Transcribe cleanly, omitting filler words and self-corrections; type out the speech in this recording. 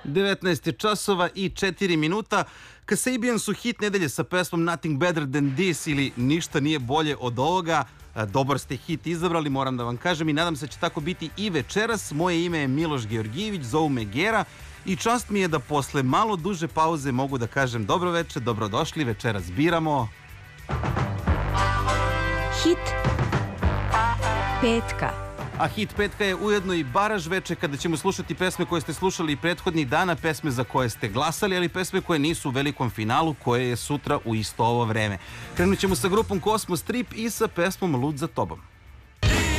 19 je časova i 4 minuta. Kasabian su hit nedelje sa pesmom Nothing Better Than This ili Ništa nije bolje od ovoga. Dobar ste hit izabrali, moram da vam kažem, i nadam se da će tako biti i večeras. Moje ime je Miloš Georgijević, zovu me Gera i čast mi je da posle malo duže pauze mogu da kažem dobro večer, dobrodošli, večeras biramo hit petka. A hit petka je ujedno i baraž veče kada ćemo slušati pesme koje ste slušali i prethodnih dana, pesme za koje ste glasali, ali pesme koje nisu u velikom finalu, koje je sutra u isto ovo vreme. Krenut ćemo sa grupom Kosmos Trip i sa pesmom Lud za tobom.